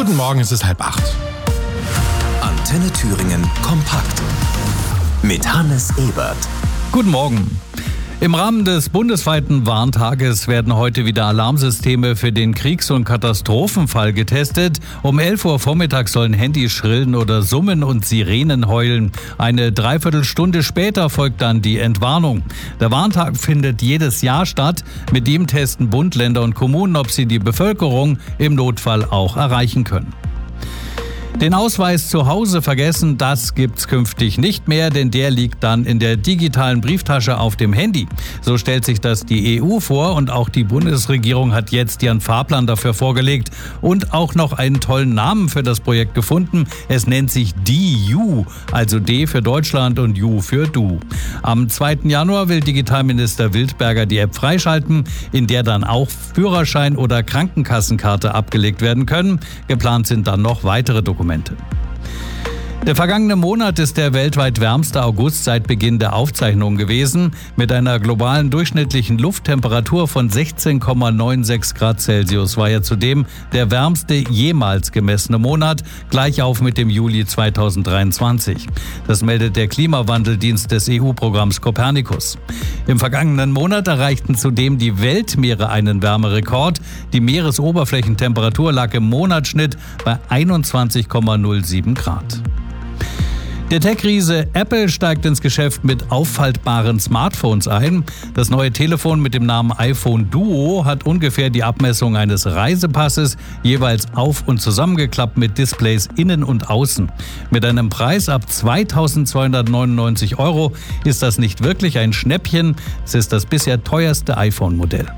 Guten Morgen, es ist 7:30. Antenne Thüringen kompakt mit Hannes Ebert. Guten Morgen. Im Rahmen des bundesweiten Warntages werden heute wieder Alarmsysteme für den Kriegs- und Katastrophenfall getestet. Um 11 Uhr vormittags sollen Handys schrillen oder summen und Sirenen heulen. Eine Dreiviertelstunde später folgt dann die Entwarnung. Der Warntag findet jedes Jahr statt. Mit ihm testen Bund, Länder und Kommunen, ob sie die Bevölkerung im Notfall auch erreichen können. Den Ausweis zu Hause vergessen, das gibt's künftig nicht mehr, denn der liegt dann in der digitalen Brieftasche auf dem Handy. So stellt sich das die EU vor und auch die Bundesregierung hat jetzt ihren Fahrplan dafür vorgelegt und auch noch einen tollen Namen für das Projekt gefunden. Es nennt sich DiU, also D für Deutschland und U für Du. Am 2. Januar will Digitalminister Wildberger die App freischalten, in der dann auch Führerschein oder Krankenkassenkarte abgelegt werden können. Geplant sind dann noch weitere Dokumente. Der vergangene Monat ist der weltweit wärmste August seit Beginn der Aufzeichnungen gewesen. Mit einer globalen durchschnittlichen Lufttemperatur von 16,96 Grad Celsius war er zudem der wärmste jemals gemessene Monat, gleich auf mit dem Juli 2023. Das meldet der Klimawandeldienst des EU-Programms Copernicus. Im vergangenen Monat erreichten zudem die Weltmeere einen Wärmerekord. Die Meeresoberflächentemperatur lag im Monatsschnitt bei 21,07 Grad. Der Tech-Riese Apple steigt ins Geschäft mit auffaltbaren Smartphones ein. Das neue Telefon mit dem Namen iPhone Duo hat ungefähr die Abmessung eines Reisepasses, jeweils auf- und zusammengeklappt mit Displays innen und außen. Mit einem Preis ab 2.299 € ist das nicht wirklich ein Schnäppchen. Es ist das bisher teuerste iPhone-Modell.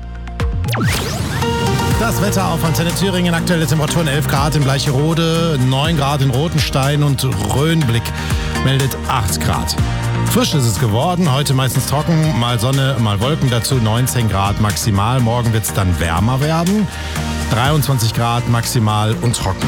Das Wetter auf Antenne Thüringen, aktuelle Temperaturen 11 Grad in Bleicherode, 9 Grad in Rotenstein und Rhönblick meldet 8 Grad. Frisch ist es geworden, heute meistens trocken, mal Sonne, mal Wolken dazu, 19 Grad maximal. Morgen wird es dann wärmer werden, 23 Grad maximal und trocken.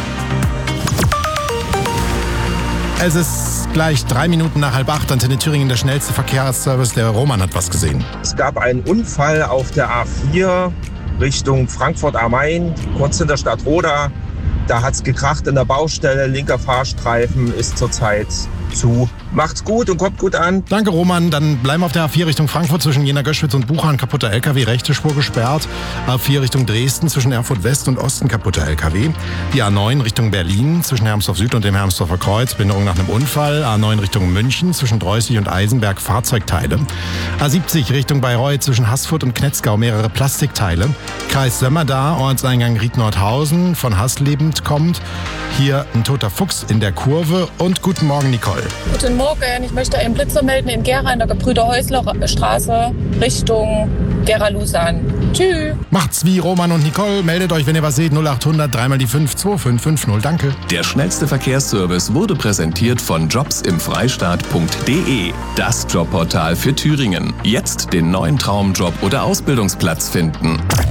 Es ist gleich 3 Minuten nach 7:30, Antenne Thüringen, der schnellste Verkehrsservice. Der Roman hat was gesehen. Es gab einen Unfall auf der A4 Richtung Frankfurt am Main, kurz hinter Stadt Roda. Da hat es gekracht in der Baustelle, linker Fahrstreifen ist zurzeit zu. Macht's gut und kommt gut an. Danke, Roman. Dann bleiben wir auf der A4 Richtung Frankfurt zwischen Jena-Göschwitz und Buchheim. Kaputter LKW, rechte Spur gesperrt. A4 Richtung Dresden zwischen Erfurt West und Osten, kaputter LKW. Die A9 Richtung Berlin zwischen Hermsdorf Süd und dem Hermsdorfer Kreuz, Behinderung nach einem Unfall. A9 Richtung München zwischen Dreußig und Eisenberg, Fahrzeugteile. A70 Richtung Bayreuth zwischen Haßfurt und Knetzgau, mehrere Plastikteile. Kreis Sömmerda, Ortseingang Ried-Nordhausen, von Hasslebend kommt. Hier ein toter Fuchs in der Kurve. Und guten Morgen, Nicole. Guten Morgen, ich möchte einen Blitzer melden in Gera in der Gebrüder-Häusler-Straße Richtung Gera-Lusan. Tschüss. Macht's wie Roman und Nicole. Meldet euch, wenn ihr was seht. 0800 3 mal die 5 2550. Danke. Der schnellste Verkehrsservice wurde präsentiert von jobsimfreistaat.de. Das Jobportal für Thüringen. Jetzt den neuen Traumjob oder Ausbildungsplatz finden.